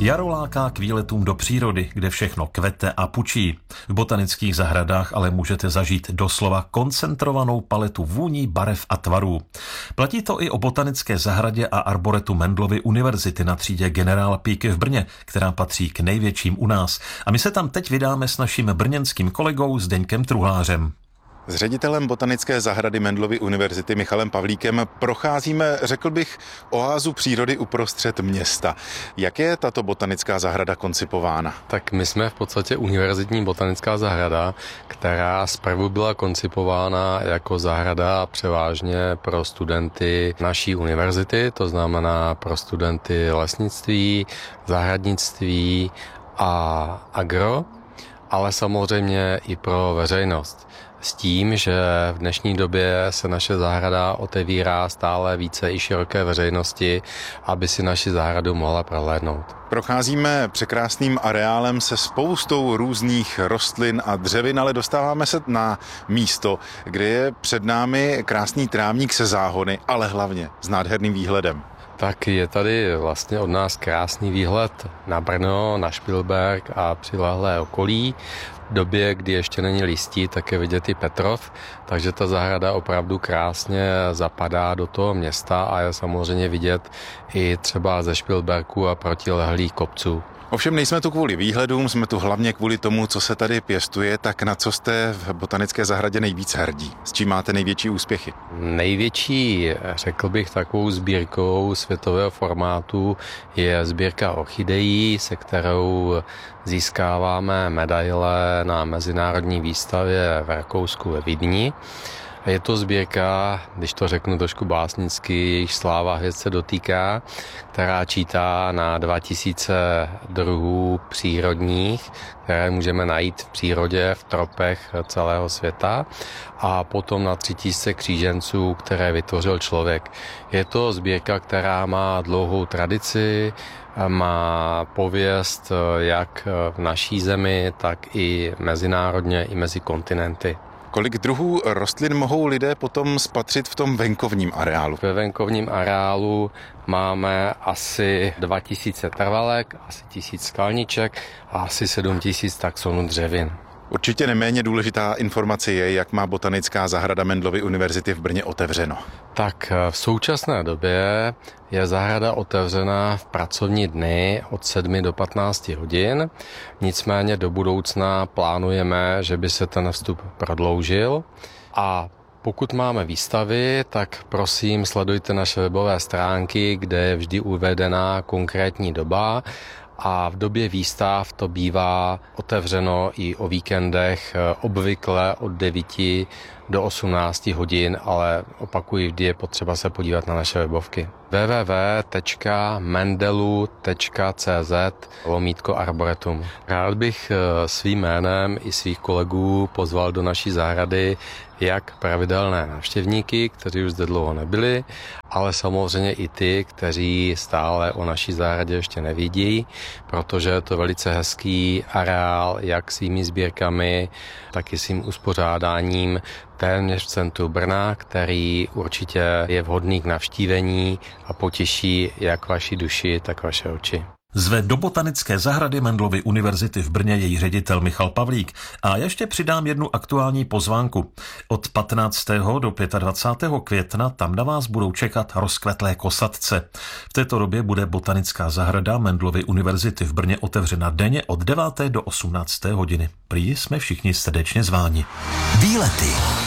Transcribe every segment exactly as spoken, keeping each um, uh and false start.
Jaro láká k výletům do přírody, kde všechno kvete a pučí. V botanických zahradách ale můžete zažít doslova koncentrovanou paletu vůní, barev a tvarů. Platí to i o botanické zahradě a arboretu Mendelovy univerzity na třídě Generála Píky v Brně, která patří k největším u nás. A my se tam teď vydáme s naším brněnským kolegou Zdeňkem Truhlářem. S ředitelem botanické zahrady Mendelovy univerzity Michalem Pavlíkem procházíme, řekl bych, oázu přírody uprostřed města. Jak je tato botanická zahrada koncipována? Tak my jsme v podstatě univerzitní botanická zahrada, která zprvu byla koncipována jako zahrada převážně pro studenty naší univerzity, to znamená pro studenty lesnictví, zahradnictví a agro, ale samozřejmě i pro veřejnost. S tím, že v dnešní době se naše zahrada otevírá stále více i široké veřejnosti, aby si naši zahradu mohla prohlédnout. Procházíme překrásným areálem se spoustou různých rostlin a dřevin, ale dostáváme se na místo, kde je před námi krásný trávník se záhony, ale hlavně s nádherným výhledem. Tak je tady vlastně od nás krásný výhled na Brno, na Špilberk a přilehlé okolí. V době, kdy ještě není listí, tak je vidět i Petrov, takže ta zahrada opravdu krásně zapadá do toho města a je samozřejmě vidět i třeba ze Špilberku a protilehlých kopců. Ovšem nejsme tu kvůli výhledům, jsme tu hlavně kvůli tomu, co se tady pěstuje, tak na co jste v botanické zahradě nejvíc hrdí? S čím máte největší úspěchy? Největší, řekl bych, takovou sbírkou světového formátu je sbírka orchidejí, se kterou získáváme medaile na mezinárodní výstavě v Rakousku ve Vídni. Je to sbírka, když to řeknu trošku básnicky, jejich sláva hvězd se dotýká, která čítá na dva tisíce druhů přírodních, které můžeme najít v přírodě, v tropech celého světa, a potom na tři tisíce kříženců, které vytvořil člověk. Je to sbírka, která má dlouhou tradici, má pověst jak v naší zemi, tak i mezinárodně, i mezi kontinenty. Kolik druhů rostlin mohou lidé potom spatřit v tom venkovním areálu? Ve venkovním areálu máme asi dva tisíce trvalek, asi tisíc skalniček a asi sedm tisíc taxonů dřevin. Určitě neméně důležitá informace je, jak má botanická zahrada Mendelovy univerzity v Brně otevřeno. Tak v současné době je zahrada otevřena v pracovní dny od sedmi do patnácti hodin. Nicméně do budoucna plánujeme, že by se ten vstup prodloužil. A pokud máme výstavy, tak prosím sledujte naše webové stránky, kde je vždy uvedená konkrétní doba. A v době výstav to bývá otevřeno i o víkendech, obvykle od devíti do osmnácti hodin, ale opakuji, vždy je potřeba se podívat na naše webovky. w w w tečka mendelu tečka c z lomítko arboretum. Rád bych svým jménem i svých kolegů pozval do naší zahrady jak pravidelné návštěvníky, kteří už zde dlouho nebyli, ale samozřejmě i ty, kteří stále o naší zahradě ještě nevědí, protože je to velice hezký areál, jak svými sbírkami, tak i svým uspořádáním téměř v centru Brna, který určitě je vhodný k navštívení a potěší jak vaši duši, tak vaše oči. Zve do botanické zahrady Mendelovy univerzity v Brně její ředitel Michal Pavlík. A ještě přidám jednu aktuální pozvánku. Od patnáctého do dvacátého pátého května tam na vás budou čekat rozkvetlé kosatce. V této době bude botanická zahrada Mendelovy univerzity v Brně otevřena denně od deváté do osmnácté hodiny. Prý jsme všichni srdečně zváni. Výlety.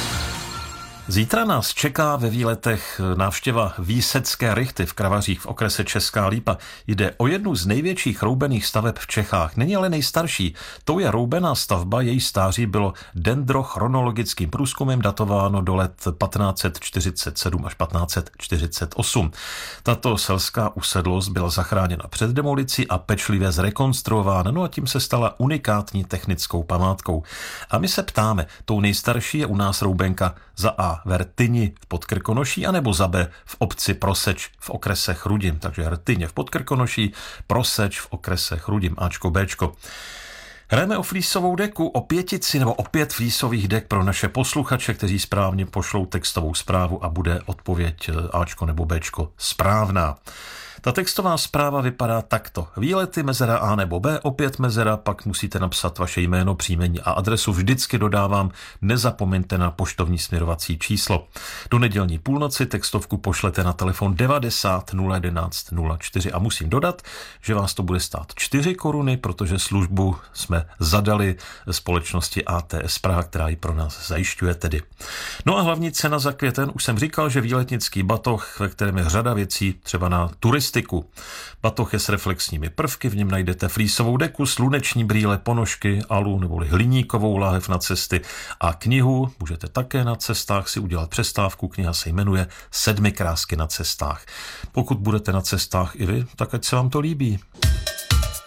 Zítra nás čeká ve výletech návštěva Výsecké rychty v Kravařích v okrese Česká Lípa. Jde o jednu z největších roubených staveb v Čechách. Není ale nejstarší. Tou je roubená stavba, její stáří bylo dendrochronologickým průzkumem datováno do let patnáct set čtyřicet sedm až patnáct set čtyřicet osm. Tato selská usedlost byla zachráněna před demolicí a pečlivě zrekonstruována, no a tím se stala unikátní technickou památkou. A my se ptáme, tou nejstarší je u nás roubenka za A ve Rtyni v Podkrkonoší, anebo za B v obci Proseč v okrese Chrudim. Takže Rtyně v Podkrkonoší, Proseč v okrese Chrudim, Ačko, Bčko. Hrajeme o flísovou deku, o pětici nebo o pět flísových dek pro naše posluchače, kteří správně pošlou textovou zprávu a bude odpověď Ačko nebo Bčko správná. Ta textová zpráva vypadá takto. Výlety mezera A nebo B, opět mezera, pak musíte napsat vaše jméno, příjmení a adresu. Vždycky dodávám, nezapomeňte na poštovní směrovací číslo. Do nedělní půlnoci textovku pošlete na telefon devadesát nula jedenáct nula čtyři a musím dodat, že vás to bude stát čtyři koruny, protože službu jsme zadali společnosti A T S Praha, která ji pro nás zajišťuje tedy. No a hlavní cena za květen, už jsem říkal, že výletnický batoh, ve kterém je řada věcí, třeba na turistiku. Batoh je s reflexními prvky, v něm najdete flísovou deku, sluneční brýle, ponožky, alu neboli hliníkovou láhev na cesty a knihu. Můžete také na cestách si udělat přestávku, kniha se jmenuje Sedmi krásky na cestách. Pokud budete na cestách i vy, tak ať se vám to líbí.